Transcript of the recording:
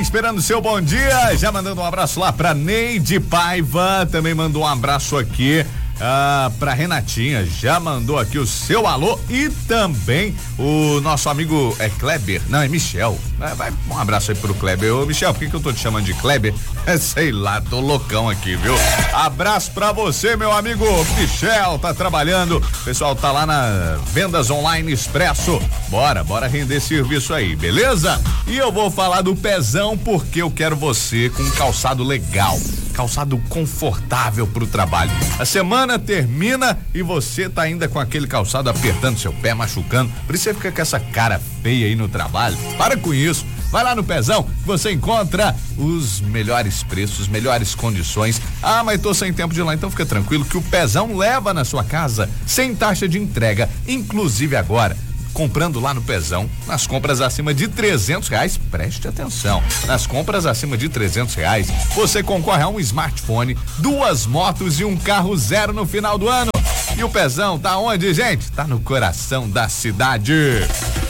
Esperando o seu bom dia, já mandando um abraço lá pra Neide Paiva, também mandou um abraço aqui pra Renatinha, já mandou aqui o seu alô e também o nosso amigo Kleber, não, é Michel, vai um abraço aí pro Kleber. Ô Michel, por que eu tô te chamando de Kleber? Sei lá, tô loucão aqui, viu? Abraço pra você, meu amigo Michel, tá trabalhando, o pessoal tá lá na Vendas Online Expresso, bora render serviço aí, beleza? E eu vou falar do Pezão porque eu quero você com um calçado legal, calçado confortável pro trabalho. A semana termina e você tá ainda com aquele calçado apertando seu pé, machucando, por isso você fica com essa cara feia aí no trabalho. Para com isso, vai lá no Pezão que você encontra os melhores preços, melhores condições. Ah, mas tô sem tempo de ir lá, então fica tranquilo que o Pezão leva na sua casa sem taxa de entrega, inclusive agora. Comprando lá no Pezão, nas compras acima de R$300, preste atenção, nas compras acima de R$300, você concorre a um smartphone, 2 motos e um carro zero no final do ano. E o Pezão tá onde, gente? Tá no coração da cidade.